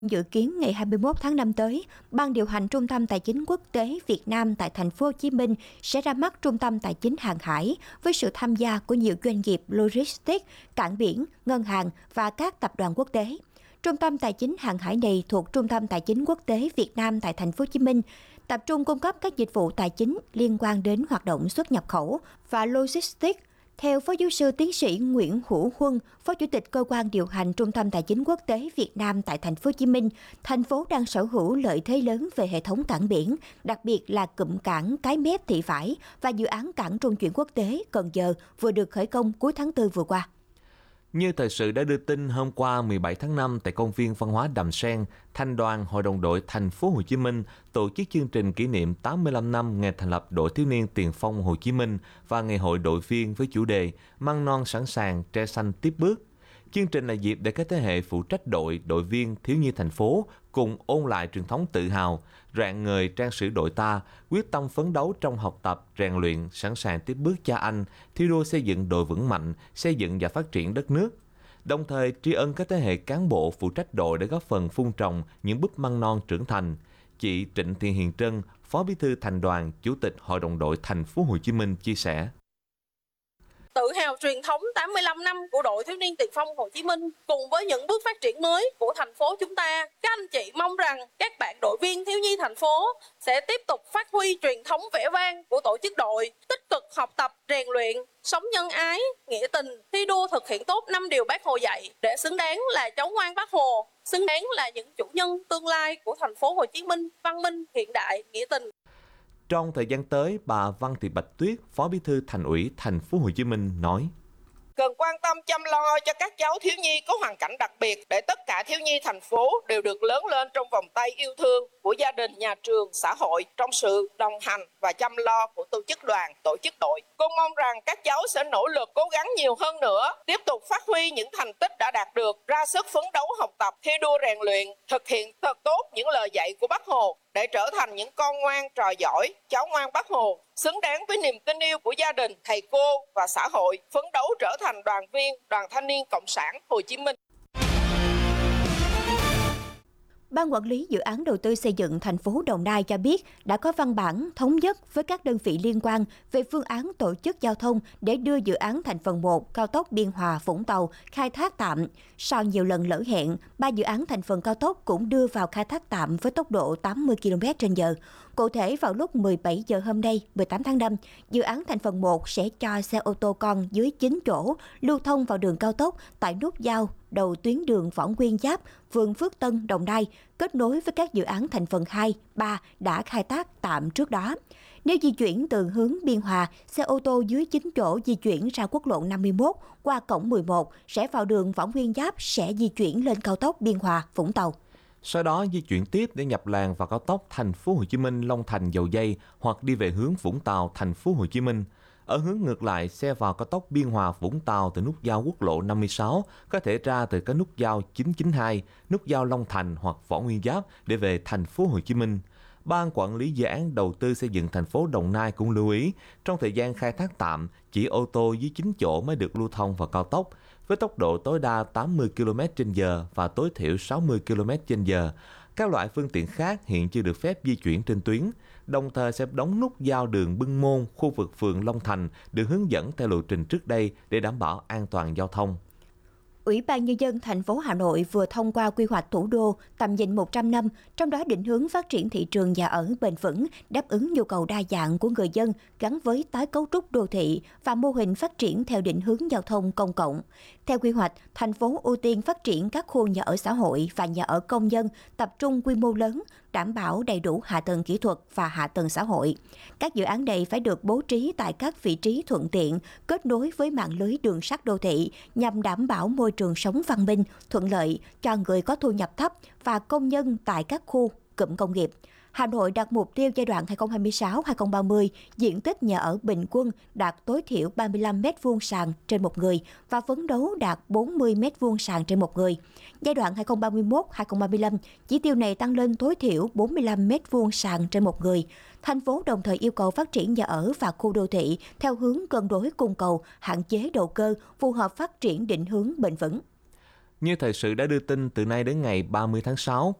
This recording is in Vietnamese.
Dự kiến ngày 21 tháng 5 tới, Ban điều hành Trung tâm Tài chính Quốc tế Việt Nam tại thành phố Hồ Chí Minh sẽ ra mắt Trung tâm Tài chính Hàng hải với sự tham gia của nhiều doanh nghiệp logistics, cảng biển, ngân hàng và các tập đoàn quốc tế. Trung tâm Tài chính Hàng hải này thuộc Trung tâm Tài chính Quốc tế Việt Nam tại thành phố Hồ Chí Minh, tập trung cung cấp các dịch vụ tài chính liên quan đến hoạt động xuất nhập khẩu và logistics. Theo Phó Giáo sư Tiến sĩ Nguyễn Hữu Huân, Phó Chủ tịch Cơ quan điều hành Trung tâm Tài chính Quốc tế Việt Nam tại thành phố Hồ Chí Minh, thành phố đang sở hữu lợi thế lớn về hệ thống cảng biển, đặc biệt là cụm cảng Cái Mép Thị Vải và dự án cảng trung chuyển quốc tế Cần Giờ vừa được khởi công cuối tháng 4 vừa qua. Như thời sự đã đưa tin, hôm qua 17 tháng 5 tại công viên văn hóa Đầm Sen, Thanh đoàn Hội đồng đội thành phố Hồ Chí Minh tổ chức chương trình kỷ niệm 85 năm ngày thành lập Đội Thiếu niên Tiền phong Hồ Chí Minh và Ngày hội đội viên với chủ đề Măng non sẵn sàng, tre xanh tiếp bước. Chương trình là dịp để các thế hệ phụ trách đội viên thiếu nhi thành phố cùng ôn lại truyền thống tự hào, rạng ngời trang sử đội ta, quyết tâm phấn đấu trong học tập, rèn luyện, sẵn sàng tiếp bước cha anh, thi đua xây dựng đội vững mạnh, xây dựng và phát triển đất nước. Đồng thời tri ân các thế hệ cán bộ phụ trách đội đã góp phần vun trồng những búp măng non trưởng thành. Chị Trịnh Thị Hiền Trân, Phó Bí thư Thành đoàn, Chủ tịch Hội đồng đội thành phố Hồ Chí Minh chia sẻ. Tự hào truyền thống 85 năm của Đội Thiếu niên Tiền phong Hồ Chí Minh cùng với những bước phát triển mới của thành phố chúng ta, các anh chị mong rằng các bạn đội viên thiếu nhi thành phố sẽ tiếp tục phát huy truyền thống vẻ vang của tổ chức đội, tích cực học tập, rèn luyện, sống nhân ái, nghĩa tình, thi đua thực hiện tốt 5 điều Bác Hồ dạy để xứng đáng là cháu ngoan Bác Hồ, xứng đáng là những chủ nhân tương lai của thành phố Hồ Chí Minh văn minh, hiện đại, nghĩa tình. Trong thời gian tới, bà Văn Thị Bạch Tuyết, Phó Bí thư Thành ủy Thành phố Hồ Chí Minh nói: cần quan tâm chăm lo cho các cháu thiếu nhi có hoàn cảnh đặc biệt để tất cả thiếu nhi thành phố đều được lớn lên trong vòng tay yêu thương của gia đình, nhà trường, xã hội trong sự đồng hành và chăm lo của tổ chức đoàn, tổ chức đội. Cô mong rằng các cháu sẽ nỗ lực cố gắng nhiều hơn nữa, tiếp tục phát huy những thành tích đã đạt được, ra sức phấn đấu học tập, thi đua rèn luyện, thực hiện thật tốt những lời dạy của Bác Hồ để trở thành những con ngoan trò giỏi, cháu ngoan Bác Hồ, xứng đáng với niềm tin yêu của gia đình, thầy cô và xã hội, phấn đấu trở thành đoàn viên Đoàn Thanh niên Cộng sản Hồ Chí Minh. Ban quản lý dự án đầu tư xây dựng thành phố Đồng Nai cho biết đã có văn bản thống nhất với các đơn vị liên quan về phương án tổ chức giao thông để đưa dự án thành phần 1 cao tốc Biên Hòa - Vũng Tàu khai thác tạm. Sau nhiều lần lỡ hẹn, 3 dự án thành phần cao tốc cũng đưa vào khai thác tạm với tốc độ 80 km/h. Cụ thể, vào lúc 17 giờ hôm nay, 18 tháng 5, dự án thành phần 1 sẽ cho xe ô tô con dưới 9 chỗ lưu thông vào đường cao tốc tại nút giao đầu tuyến đường Võ Nguyên Giáp, phường Phước Tân, Đồng Nai, kết nối với các dự án thành phần 2, 3 đã khai thác tạm trước đó. Nếu di chuyển từ hướng Biên Hòa, xe ô tô dưới 9 chỗ di chuyển ra quốc lộ 51 qua cổng 11 sẽ vào đường Võ Nguyên Giáp sẽ di chuyển lên cao tốc Biên Hòa - Vũng Tàu. Sau đó di chuyển tiếp để nhập làn vào cao tốc Thành phố Hồ Chí Minh - Long Thành - Dầu Giây hoặc đi về hướng Vũng Tàu - Thành phố Hồ Chí Minh. Ở hướng ngược lại, xe vào cao tốc Biên Hòa - Vũng Tàu từ nút giao quốc lộ 56 có thể ra từ các nút giao 992, nút giao Long Thành hoặc Võ Nguyên Giáp để về Thành phố Hồ Chí Minh. Ban quản lý dự án đầu tư xây dựng thành phố Đồng Nai cũng lưu ý, trong thời gian khai thác tạm, chỉ ô tô dưới 9 chỗ mới được lưu thông vào cao tốc, với tốc độ tối đa 80 km/h và tối thiểu 60 km/h. Các loại phương tiện khác hiện chưa được phép di chuyển trên tuyến, đồng thời sẽ đóng nút giao đường Bưng Môn, khu vực phường Long Thành được hướng dẫn theo lộ trình trước đây để đảm bảo an toàn giao thông. Ủy ban Nhân dân thành phố Hà Nội vừa thông qua quy hoạch thủ đô tầm nhìn 100 năm, trong đó định hướng phát triển thị trường nhà ở bền vững, đáp ứng nhu cầu đa dạng của người dân gắn với tái cấu trúc đô thị và mô hình phát triển theo định hướng giao thông công cộng. Theo quy hoạch, thành phố ưu tiên phát triển các khu nhà ở xã hội và nhà ở công nhân tập trung quy mô lớn, đảm bảo đầy đủ hạ tầng kỹ thuật và hạ tầng xã hội. Các dự án này phải được bố trí tại các vị trí thuận tiện, kết nối với mạng lưới đường sắt đô thị nhằm đảm bảo môi trường sống văn minh, thuận lợi cho người có thu nhập thấp và công nhân tại các khu cụm công nghiệp. Hà Nội đặt mục tiêu giai đoạn 2026-2030, diện tích nhà ở bình quân đạt tối thiểu 35 m2 sàn trên một người và phấn đấu đạt 40 m2 sàn trên một người. Giai đoạn 2031-2035, chỉ tiêu này tăng lên tối thiểu 45 m2 sàn trên một người. Thành phố đồng thời yêu cầu phát triển nhà ở và khu đô thị theo hướng cân đối cung cầu, hạn chế đầu cơ, phù hợp phát triển định hướng bền vững. Như thời sự đã đưa tin, từ nay đến ngày 30 tháng 6,